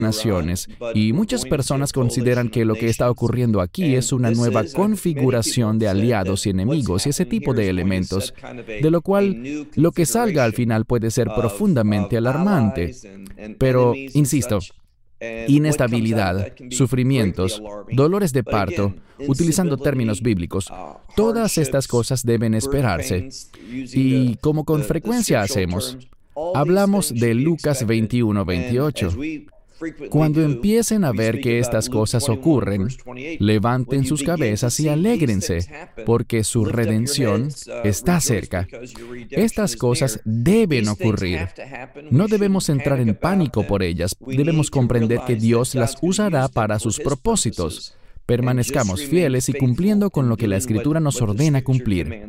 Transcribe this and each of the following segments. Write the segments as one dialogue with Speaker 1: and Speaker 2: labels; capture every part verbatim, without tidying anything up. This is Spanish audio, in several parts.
Speaker 1: naciones, y muchas personas consideran que lo que está ocurriendo aquí es una nueva configuración de aliados y enemigos y ese tipo de elementos, de lo cual lo que salga al final puede ser profundamente alarmante. Pero, insisto, inestabilidad, sufrimientos, dolores de parto, utilizando términos bíblicos, todas estas cosas deben esperarse. Y como con frecuencia hacemos, hablamos de Lucas veintiuno veintiocho. Cuando empiecen a ver que estas cosas ocurren, levanten sus cabezas y alégrense, porque su redención está cerca. Estas cosas deben ocurrir. No debemos entrar en pánico por ellas. Debemos comprender que Dios las usará para sus propósitos. Permanezcamos fieles y cumpliendo con lo que la Escritura nos ordena cumplir.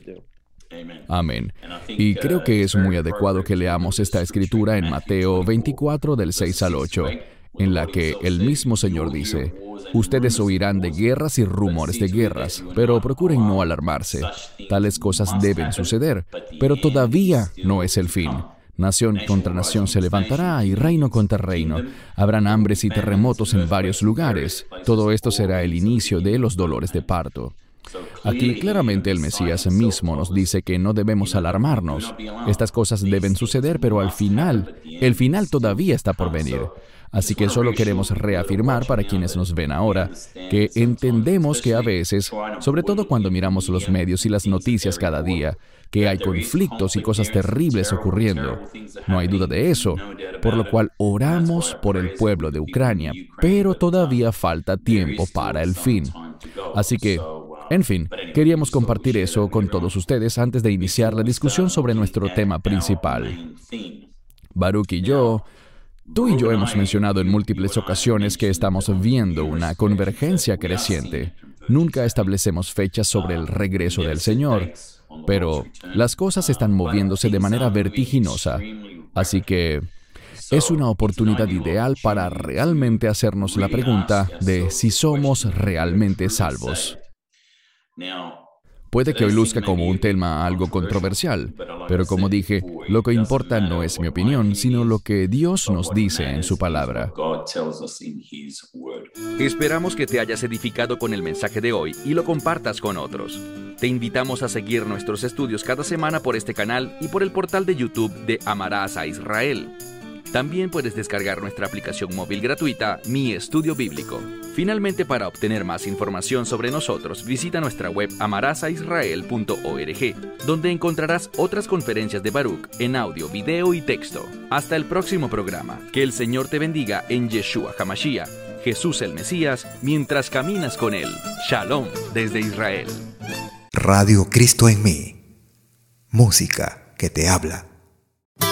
Speaker 1: Amén. Y creo que es muy adecuado que leamos esta escritura en Mateo veinticuatro, del seis al ocho, en la que el mismo Señor dice: ustedes oirán de guerras y rumores de guerras, pero procuren no alarmarse. Tales cosas deben suceder, pero todavía no es el fin. Nación contra nación se levantará y reino contra reino. Habrán hambres y terremotos en varios lugares. Todo esto será el inicio de los dolores de parto. Aquí claramente el Mesías mismo nos dice que no debemos alarmarnos. Estas cosas deben suceder, pero al final, el final todavía está por venir. Así que solo queremos reafirmar para quienes nos ven ahora que entendemos que a veces, sobre todo cuando miramos los medios y las noticias cada día, que hay conflictos y cosas terribles ocurriendo. No hay duda de eso, por lo cual oramos por el pueblo de Ucrania, pero todavía falta tiempo para el fin. Así que, en fin, queríamos compartir eso con todos ustedes antes de iniciar la discusión sobre nuestro tema principal. Baruch y yo, tú y yo hemos mencionado en múltiples ocasiones que estamos viendo una convergencia creciente. Nunca establecemos fechas sobre el regreso del Señor, pero las cosas están moviéndose de manera vertiginosa. Así que es una oportunidad ideal para realmente hacernos la pregunta de si somos realmente salvos. Puede que hoy luzca como un tema algo controversial, pero como dije, lo que importa no es mi opinión, sino lo que Dios nos dice en su palabra.
Speaker 2: Esperamos que te hayas edificado con el mensaje de hoy y lo compartas con otros. Te invitamos a seguir nuestros estudios cada semana por este canal y por el portal de YouTube de Amarás a Israel. También puedes descargar nuestra aplicación móvil gratuita, Mi Estudio Bíblico. Finalmente, para obtener más información sobre nosotros, visita nuestra web amarás a israel punto org, donde encontrarás otras conferencias de Baruch en audio, video y texto. Hasta el próximo programa. Que el Señor te bendiga en Yeshua HaMashiach, Jesús el Mesías, mientras caminas con Él. Shalom desde Israel.
Speaker 3: Radio Cristo en mí. Música que te habla.